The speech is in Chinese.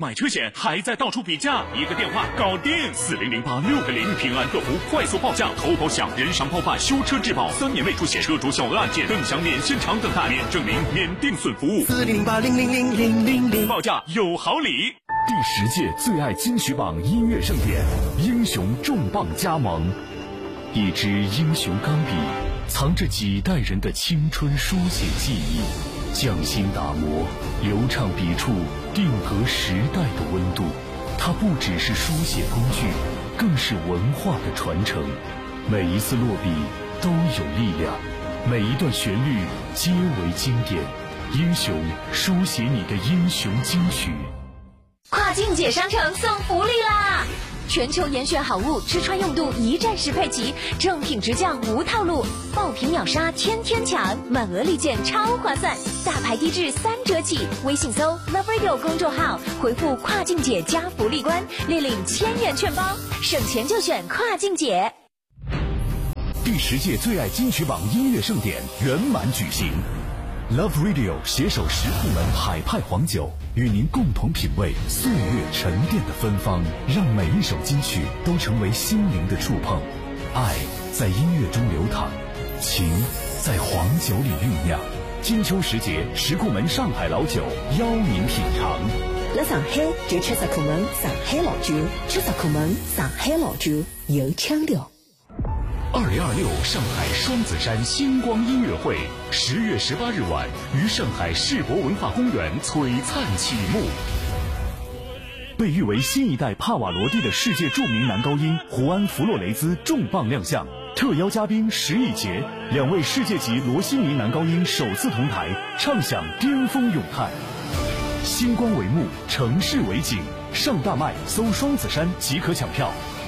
买车险还在到处比价，一个电话搞定，4008-600平安客服快速报价，头保享人伤包办修车质保，3年未出险，车主小额案件更享免现场等待、免证明、免定损服务。4008-000-000，报价有好礼。 第10届最爱金曲榜音乐盛典，英雄重磅加盟，一支英雄钢笔，藏着几代人的青春书写记忆，匠心打磨，流畅笔触，定格时代的温度。它不只是书写工具，更是文化的传承。每一次落笔都有力量，每一段旋律皆为经典。英雄，书写你的英雄金曲。 跨境姐商城送福利啦！全球严选好物，吃穿用度一站式配齐，正品直降无套路，爆品秒杀天天抢，满额立减超划算，大牌低至3折起。微信搜 Love Radio 公众号，回复跨境姐加福利关，立领1000元券包，省钱就选跨境姐。 第10届最爱金曲榜音乐盛典圆满举行。Love Radio 携手石库门海派黄酒，与您共同品味岁月沉淀的芬芳，让每一首金曲都成为心灵的触碰。爱在音乐中流淌，情在黄酒里酝酿。金秋时节，石库门上海老酒邀您品尝。 来上海就吃石库门上海老酒，吃石库门上海老酒有腔调。 2026上海双子山星光音乐会10月18日晚于上海世博文化公园璀璨启幕。被誉为新一代帕瓦罗蒂的世界著名男高音胡安·弗洛雷兹重磅亮相，特邀嘉宾石以洁，2位世界级罗西尼男高音首次同台，唱响巅峰咏叹。星光为幕，城市为景，上大麦搜双子山即可抢票。